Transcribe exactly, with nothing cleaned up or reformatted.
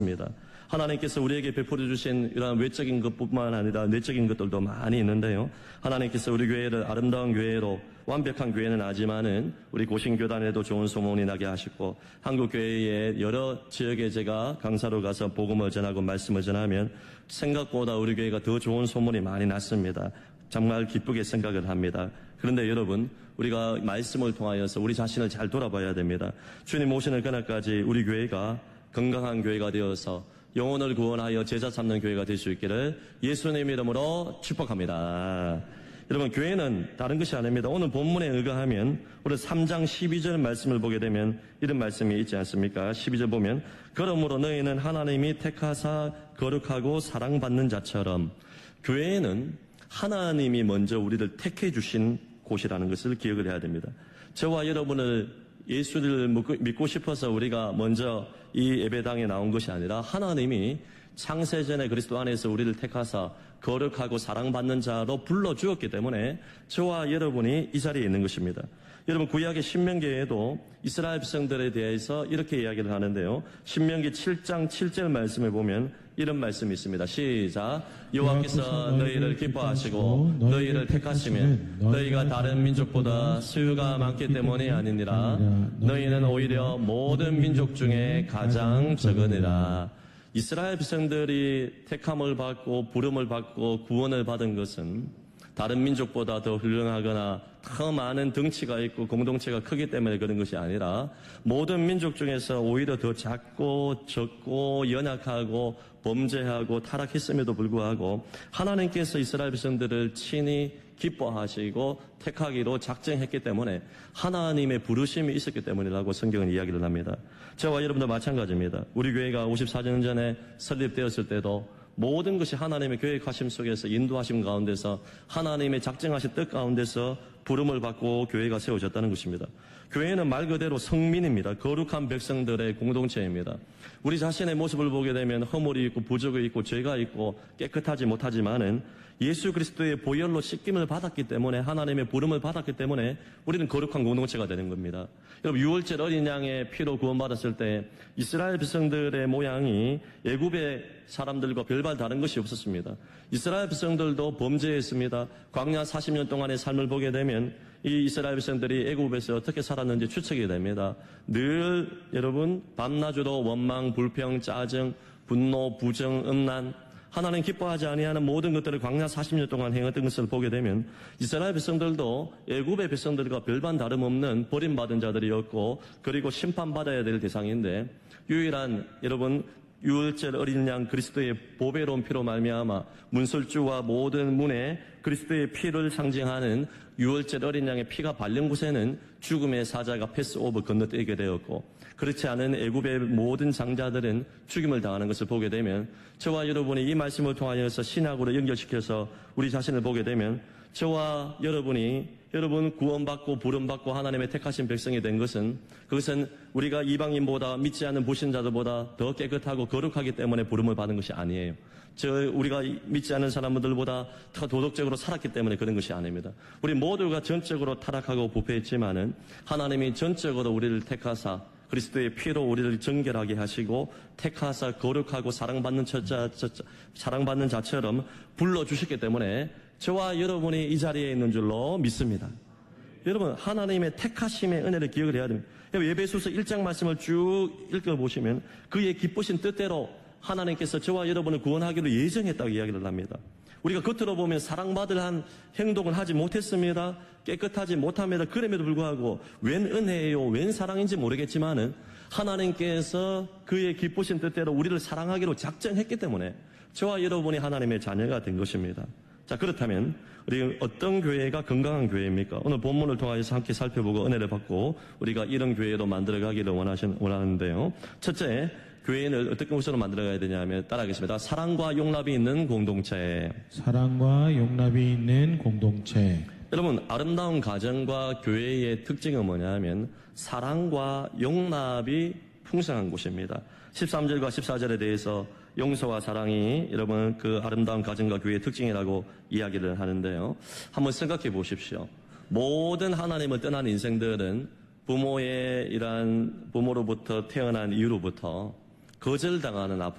하나님께서 우리에게 베풀어 주신 이러한 외적인 것뿐만 아니라 내적인 것들도 많이 있는데요. 하나님께서 우리 교회를 아름다운 교회로, 완벽한 교회는 아니지만은 우리 고신교단에도 좋은 소문이 나게 하시고, 한국교회의 여러 지역에 제가 강사로 가서 복음을 전하고 말씀을 전하면 생각보다 우리 교회가 더 좋은 소문이 많이 났습니다. 정말 기쁘게 생각을 합니다. 그런데 여러분, 우리가 말씀을 통하여서 우리 자신을 잘 돌아봐야 됩니다. 주님 오시는 그날까지 우리 교회가 건강한 교회가 되어서 영혼을 구원하여 제자 삼는 교회가 될 수 있기를 예수님 이름으로 축복합니다. 여러분, 교회는 다른 것이 아닙니다. 오늘 본문에 의거하면 우리 삼 장 십이 절 말씀을 보게 되면 이런 말씀이 있지 않습니까? 십이 절 보면, 그러므로 너희는 하나님이 택하사 거룩하고 사랑받는 자처럼, 교회는 하나님이 먼저 우리를 택해 주신 곳이라는 것을 기억을 해야 됩니다. 저와 여러분을 예수를 믿고 싶어서 우리가 먼저 이 예배당에 나온 것이 아니라 하나님이 창세전에 그리스도 안에서 우리를 택하사 거룩하고 사랑받는 자로 불러주었기 때문에 저와 여러분이 이 자리에 있는 것입니다. 여러분, 구약의 신명기에도 이스라엘 백성들에 대해서 이렇게 이야기를 하는데요. 신명기 칠 장 칠 절 말씀에 보면 이런 말씀이 있습니다. 시작. 여호와께서 너희를 기뻐하시고 너희를 택하시면 너희가 다른 민족보다 수요가 많기 때문이 아니니라. 너희는 오히려 모든 민족 중에 가장 적으니라. 이스라엘 백성들이 택함을 받고 부름을 받고 구원을 받은 것은 다른 민족보다 더 훌륭하거나 더 많은 덩치가 있고 공동체가 크기 때문에 그런 것이 아니라 모든 민족 중에서 오히려 더 작고 적고 연약하고 범죄하고 타락했음에도 불구하고 하나님께서 이스라엘 백성들을 친히 기뻐하시고 택하기로 작정했기 때문에 하나님의 부르심이 있었기 때문이라고 성경은 이야기를 합니다. 저와 여러분도 마찬가지입니다. 우리 교회가 오십사 년 전에 설립되었을 때도 모든 것이 하나님의 계획하심 속에서 인도하심 가운데서 하나님의 작정하신 뜻 가운데서 부름을 받고 교회가 세워졌다는 것입니다. 교회는 말 그대로 성민입니다. 거룩한 백성들의 공동체입니다. 우리 자신의 모습을 보게 되면 허물이 있고 부족이 있고 죄가 있고 깨끗하지 못하지만은 예수 그리스도의 보혈로 씻김을 받았기 때문에 하나님의 부름을 받았기 때문에 우리는 거룩한 공동체가 되는 겁니다. 여러분, 유월절 어린 양의 피로 구원받았을 때 이스라엘 백성들의 모양이 애굽의 사람들과 별반 다른 것이 없었습니다. 이스라엘 백성들도 범죄했습니다. 광야 사십 년 동안의 삶을 보게 되면 이 이스라엘 백성들이 애굽에서 어떻게 살았는지 추측이 됩니다. 늘 여러분 밤낮으로 원망, 불평, 짜증, 분노, 부정, 음란, 하나님 기뻐하지 아니하는 모든 것들을 광야 사십 년 동안 행했던 것을 보게 되면 이스라엘 백성들도 애굽의 백성들과 별반 다름없는 버림받은 자들이었고 그리고 심판받아야 될 대상인데 유일한 여러분 유월절 어린 양 그리스도의 보배로운 피로 말미암아 문설주와 모든 문에 그리스도의 피를 상징하는 유월절 어린 양의 피가 바른 곳에는 죽음의 사자가 패스오버 건너뛰게 되었고 그렇지 않은 애굽의 모든 장자들은 죽임을 당하는 것을 보게 되면 저와 여러분이 이 말씀을 통하여서 신약으로 연결시켜서 우리 자신을 보게 되면 저와 여러분이 여러분 구원받고 부름받고 하나님의 택하신 백성이 된 것은 그것은 우리가 이방인보다 믿지 않는 불신자들보다 더 깨끗하고 거룩하기 때문에 부름을 받은 것이 아니에요. 저 우리가 믿지 않는 사람들보다 더 도덕적으로 살았기 때문에 그런 것이 아닙니다. 우리 모두가 전적으로 타락하고 부패했지만은 하나님이 전적으로 우리를 택하사 그리스도의 피로 우리를 정결하게 하시고 택하사 거룩하고 사랑받는 자, 자, 사랑받는 자처럼 불러주셨기 때문에 저와 여러분이 이 자리에 있는 줄로 믿습니다. 여러분 하나님의 택하심의 은혜를 기억을 해야 됩니다. 에베소서 일 장 말씀을 쭉 읽어보시면 그의 기쁘신 뜻대로 하나님께서 저와 여러분을 구원하기로 예정했다고 이야기를 합니다. 우리가 겉으로 보면 사랑받을 한 행동을 하지 못했습니다. 깨끗하지 못합니다. 그럼에도 불구하고 웬 은혜예요, 웬 사랑인지 모르겠지만은 하나님께서 그의 기쁘신 뜻대로 우리를 사랑하기로 작정했기 때문에 저와 여러분이 하나님의 자녀가 된 것입니다. 자, 그렇다면 우리 어떤 교회가 건강한 교회입니까? 오늘 본문을 통해서 함께 살펴보고 은혜를 받고 우리가 이런 교회로 만들어가기를 원하신, 원하는데요. 첫째, 교회는 어떤 것으로 만들어가야 되냐면 따라하겠습니다. 사랑과 용납이 있는 공동체. 사랑과 용납이 있는 공동체. 여러분, 아름다운 가정과 교회의 특징은 뭐냐면 사랑과 용납이 풍성한 곳입니다. 십삼 절과 십사 절에 대해서 용서와 사랑이 여러분 그 아름다운 가정과 교회의 특징이라고 이야기를 하는데요. 한번 생각해 보십시오. 모든 하나님을 떠난 인생들은 부모의 이러한 부모로부터 태어난 이후로부터 거절당하는 아픔